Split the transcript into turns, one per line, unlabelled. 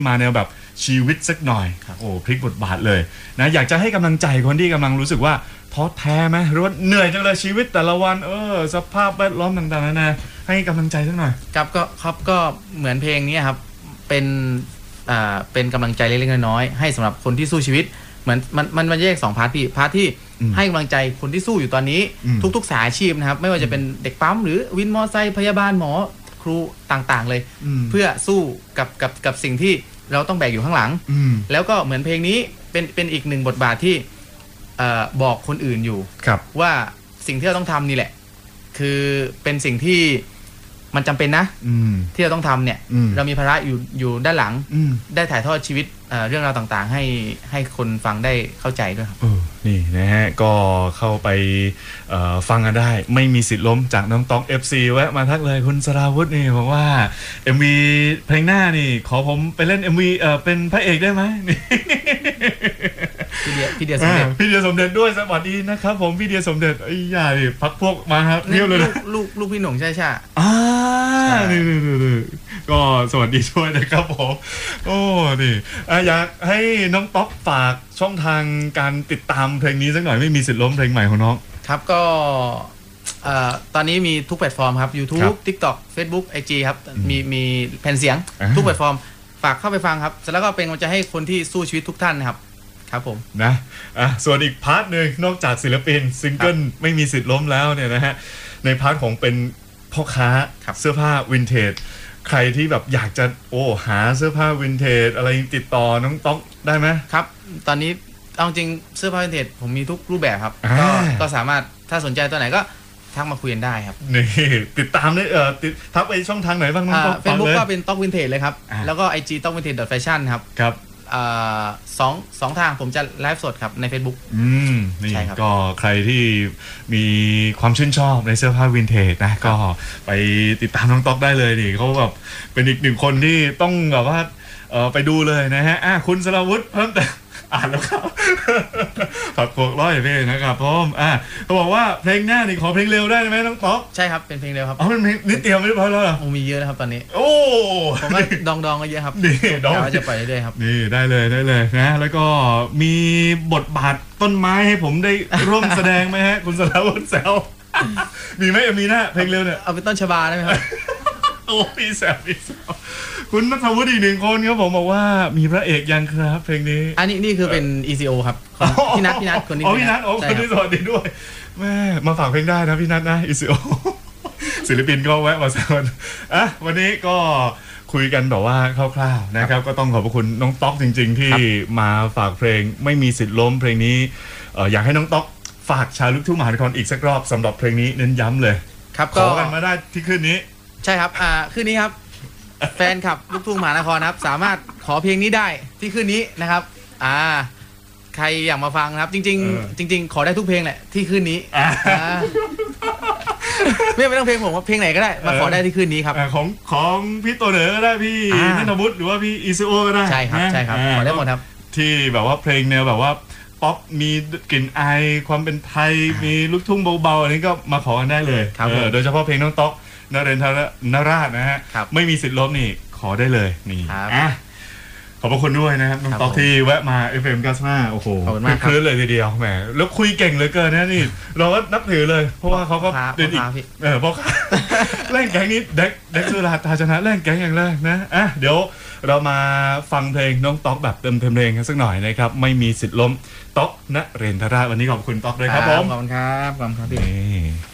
มาแนวแบบชีวิตสักหน่อยโอ้พลิกบทบาทเลยนะอยากจะให้กำลังใจคนที่กำลังรู้สึกว่าท้อแท้ไหมหรือว่าเหนื่อยจังเลยชีวิตแต่ละวันสภาพแวดล้อมต่างๆนะให้กำลังใจสักหน่อย
ก็เหมือนเพลงนี้ครับเป็นกำลังใจเล็กๆน้อยๆให้สำหรับคนที่สู้ชีวิตเหมือนมันแยก2พาร์ทพี่พาร์ทที่ให้กำลังใจคนที่สู้อยู่ตอนนี้ทุกๆสายอาชีพนะครับไม่ว่าจะเป็นเด็กปั๊มหรือวินมอไซค์พยาบาลหมอครูต่างๆเลยเพื่อสู้กับสิ่งที่เราต้องแบกอยู่ข้างหลังแล้วก็เหมือนเพลงนี้เป็นอีกหนึ่งบทบาทที่บอกคนอื่นอยู่ว่าสิ่งที่เราต้องทำนี่แหละคือเป็นสิ่งที่มันจำเป็นนะที่เราต้องทำเนี่ยเรามีภาระอยู่ด้านหลังได้ถ่ายทอดชีวิตเรื่องราวต่างๆให้คนฟังได้เข้าใจด้วยครับ
นี่นะฮะก็เข้าไปฟังกันได้ไม่มีสิทธิ์ล้มจากน้องต๊อก FC แวะมาทักเลยคุณสราวุธนี่บอกว่า MV เพลงหน้านี่ขอผมไปเล่น MV เป็นพระเอกได้ไหม
พี่เดียสมเด็จ
พี่เดียสมเด็จด้วยสวัสดีนะครับผมพี่เดียสมเด็จไอ้ยาดิพักพวกมาครับเรียบเลย
ลูกพี่หนุ่มใช่
นี่ก็สวัสดีด้วยนะครับผมโอ้นี่อยากให้น้องต๊อกฝากช่องทางการติดตามเพลงนี้สักหน่อยไม่มีสิทธิ์ล้มเพลงใหม่ของน้อง
ครับก็ตอนนี้มีทุกแพลตฟอร์มครับ YouTube TikTok Facebook IG ครับมีแผ่นเสียงทุกแพลตฟอร์มฝากเข้าไปฟังครับแล้วก็เป็นกำลังใจให้คนที่สู้ชีวิตทุกท่านนะครับครับผม
นะส่วนอีกพาร์ทหนึ่งนอกจากศิลปินซิงเกิลไม่มีสิทธิ์ล้มแล้วเนี่ยนะฮะในพาร์ทของเป็นพ่อค้าเสื้อผ้าวินเทจใครที่แบบอยากจะหาเสื้อผ้าวินเทจอะไรติดต่อน้องต๊อกได้ไหม
ครับตอนนี้เอาจริงเสื้อผ้าวินเทจผมมีทุกรูปแบบครับก็สามารถถ้าสนใจตัวไหนก็ทักมาคุยกันได้ครับ
นี่ติดตามได้ทักไปช่องทางไหนบ้างน้องต๊อก
เฟซบุ๊กก็เป็นต๊อกวินเทจเลยครับแล้วก็ IG ต๊อกวินเทจ.fashion ครับสองทางผมจะไลฟ์สดครับใน Facebook
นี่ก็ใครที่มีความชื่นชอบในเสื้อผ้าวินเทจนะก็ไปติดตามน้องต๊อกได้เลยนี่เขาแบบเป็นอีกหนึ่งคนที่ต้องแบบว่าไปดูเลยนะฮะคุณสราวุธเพิ่มแต่อ่านแล้วครับผักโขกร้อยเพลงนะครับพร้อมเขาบอกว่าเพลงหน้านี่ขอเพลงเร็วได้ไหมน้องต๊อก
ใช่ครับเป็นเพลงเร็วครับ
เป็นเพลงนิดเดียวไม่พอแล้ว
มีเยอะนะครับตอนนี้ผมก็ดองก็เยอะครับ
นี่ดอง
จะไปเรื่อยครับ
นี่ได้เลยนะแล้วก็มีบทบาทต้นไม้ให้ผมได้ร่วมแสดงไหมฮะคุณสราวุธแซวมีไหมมีหน้าเพลงเร็วเนี่ย
เอาเป็นต้นฉบับได้ไหมครับ
พี่แซวคุณณัฐวุฒิอีกหนึ่งคนครับผมบอกว่ามีพระเอกยังครับเพลงนี้
อันนี้คือเป็น ECO ครับพี่นัทคนนี้
พี่นัทคนนี้สวัสดีด้วยแม่มาฝากเพลงได้นะพี่นัทนะ ECO ศิลปินก็แวะมาแซววันนี้ก็คุยกันแบบว่าคร่าวๆนะครับก็ต้องขอบคุณน้องต๊อกจริงๆที่มาฝากเพลงไม่มีสิทธิ์ล้มเพลงนี้อยากให้น้องต๊อกฝากชาวลูกทุ่งมหานครอีกสักรอบสำหรับเพลงนี้เน้นย้ำเลย
ครับ
ขอกันมาได้ที่คืนนี้
ใช่ครับคืนนี้ครับแฟนคลับลูกทุ่งมหานครครับสามารถขอเพลงนี้ได้ที่คืนนี้นะครับใครอยากมาฟังนะครับจริงขอได้ทุกเพลงแหละที่คืนนี้ไม่ต้องเพลงผมว่าเพลงไหนก็ได้มาขอได้ที่คืนนี้ครับ
ของพี่ตัวเหนือก็ได้พี่นัทวุฒิหรือว่าพี่อีซูโอก็ได้
ใช่ครับขอได้หมดครับ
ที่แบบว่าเพลงแนวแบบว่าป๊อปมีกลิ่นอายความเป็นไทยมีลูกทุ่งเบาๆอันนี้ก็มาขอกันได้เลยโดยเฉพาะเพลงน้องต๊อกนเรนทรราชนะฮะไม่มีสิทธิ์ล้มนี่ขอได้เลยนี่ขอบพระคุณด้วยนะครับน้องต๊อกที่แวะมา FM 95โอ้โหคลื่นเลยทีเดียวแหมแล้วคุยเก่งเหลือเกินนะนี่เราก็นับถือเลยเพราะว่าเขาก็เป็นอีกเพราะแร่งแก๊งนี้เด็กสุราษฎร์ชนะแร่งแก๊งอย่างแรกนะเดี๋ยวเรามาฟังเพลงน้องต๊อกแบบเต็มเพลงกันสักหน่อยนะครับไม่มีสิทธิ์ล้มต๊อกนเรนทรราชวันนี้ขอบคุณต๊อกเลยครับผม
ขอบคุณครับพี่